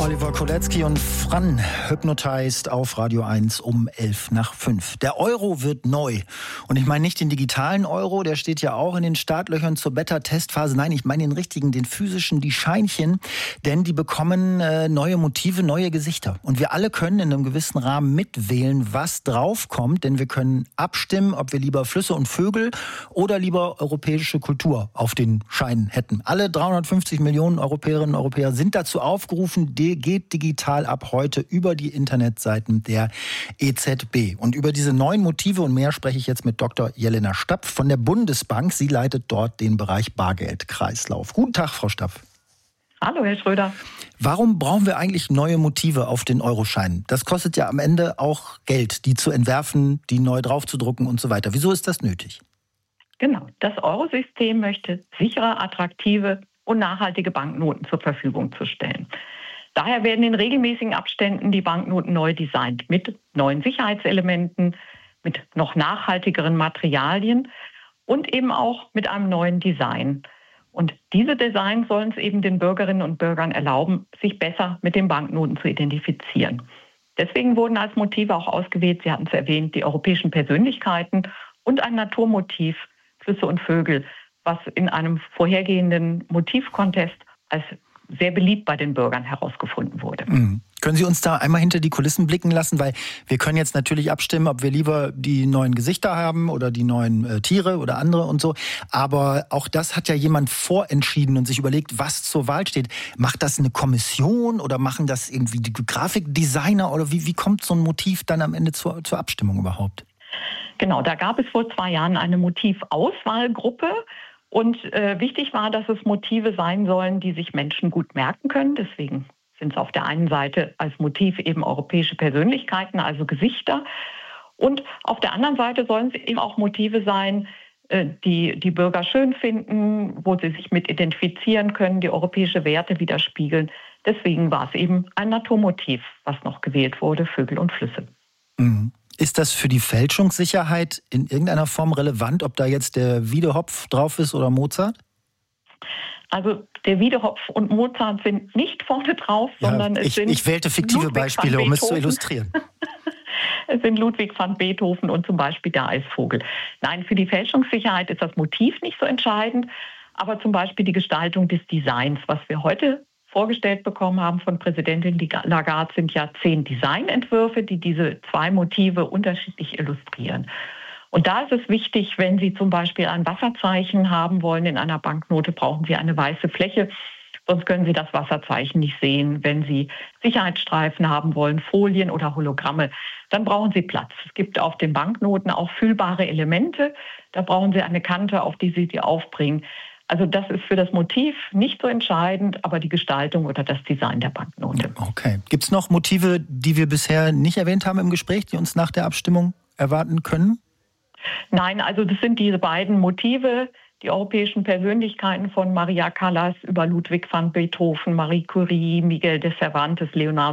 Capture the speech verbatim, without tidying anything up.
Oliver Kolecki und Fran Hypnotized auf Radio eins um elf nach fünf. Der Euro wird neu. Und ich meine nicht den digitalen Euro, der steht ja auch in den Startlöchern zur Beta-Testphase. Nein, ich meine den richtigen, den physischen, die Scheinchen. Denn die bekommen äh, neue Motive, neue Gesichter. Und wir alle können in einem gewissen Rahmen mitwählen, was draufkommt. Denn wir können abstimmen, ob wir lieber Flüsse und Vögel oder lieber europäische Kultur auf den Scheinen hätten. Alle dreihundertfünfzig Millionen Europäerinnen und Europäer sind dazu aufgerufen, geht digital ab heute über die Internetseiten der E Z B. Und über diese neuen Motive und mehr spreche ich jetzt mit Doktor Jelena Stapf von der Bundesbank. Sie leitet dort den Bereich Bargeldkreislauf. Guten Tag, Frau Stapf. Hallo, Herr Schröder. Warum brauchen wir eigentlich neue Motive auf den Euroscheinen? Das kostet ja am Ende auch Geld, die zu entwerfen, die neu draufzudrucken und so weiter. Wieso ist das nötig? Genau, das Eurosystem möchte sichere, attraktive und nachhaltige Banknoten zur Verfügung zu stellen. Daher werden in regelmäßigen Abständen die Banknoten neu designt mit neuen Sicherheitselementen, mit noch nachhaltigeren Materialien und eben auch mit einem neuen Design. Und diese Designs sollen es eben den Bürgerinnen und Bürgern erlauben, sich besser mit den Banknoten zu identifizieren. Deswegen wurden als Motive auch ausgewählt, Sie hatten es erwähnt, die europäischen Persönlichkeiten und ein Naturmotiv, Flüsse und Vögel, was in einem vorhergehenden Motivcontest als sehr beliebt bei den Bürgern herausgefunden wurde. Mhm. Können Sie uns da einmal hinter die Kulissen blicken lassen? Weil wir können jetzt natürlich abstimmen, ob wir lieber die neuen Gesichter haben oder die neuen äh, Tiere oder andere und so. Aber auch das hat ja jemand vorentschieden und sich überlegt, was zur Wahl steht. Macht das eine Kommission oder machen das irgendwie die Grafikdesigner? Oder wie, wie kommt so ein Motiv dann am Ende zur, zur Abstimmung überhaupt? Genau, da gab es vor zwei Jahren eine Motivauswahlgruppe. Und äh, wichtig war, dass es Motive sein sollen, die sich Menschen gut merken können. Deswegen sind es auf der einen Seite als Motiv eben europäische Persönlichkeiten, also Gesichter. Und auf der anderen Seite sollen es eben auch Motive sein, äh, die die Bürger schön finden, wo sie sich mit identifizieren können, die europäische Werte widerspiegeln. Deswegen war es eben ein Naturmotiv, was noch gewählt wurde, Vögel und Flüsse. Mhm. Ist das für die Fälschungssicherheit in irgendeiner Form relevant, ob da jetzt der Wiedehopf drauf ist oder Mozart? Also der Wiedehopf und Mozart sind nicht vorne drauf, ja, sondern es ich, sind Ich wählte fiktive Ludwig Beispiele, um es zu illustrieren. Es sind Ludwig van Beethoven und zum Beispiel der Eisvogel. Nein, für die Fälschungssicherheit ist das Motiv nicht so entscheidend, aber zum Beispiel die Gestaltung des Designs, was wir heute vorgestellt bekommen haben von Präsidentin Lagarde, sind ja zehn Designentwürfe, die diese zwei Motive unterschiedlich illustrieren. Und da ist es wichtig, wenn Sie zum Beispiel ein Wasserzeichen haben wollen in einer Banknote, brauchen Sie eine weiße Fläche, sonst können Sie das Wasserzeichen nicht sehen. Wenn Sie Sicherheitsstreifen haben wollen, Folien oder Hologramme, dann brauchen Sie Platz. Es gibt auf den Banknoten auch fühlbare Elemente, da brauchen Sie eine Kante, auf die Sie die aufbringen. Also das ist für das Motiv nicht so entscheidend, aber die Gestaltung oder das Design der Banknote. Okay. Gibt es noch Motive, die wir bisher nicht erwähnt haben im Gespräch, die uns nach der Abstimmung erwarten können? Nein, also das sind diese beiden Motive, die europäischen Persönlichkeiten von Maria Callas über Ludwig van Beethoven, Marie Curie, Miguel de Cervantes, Leonardo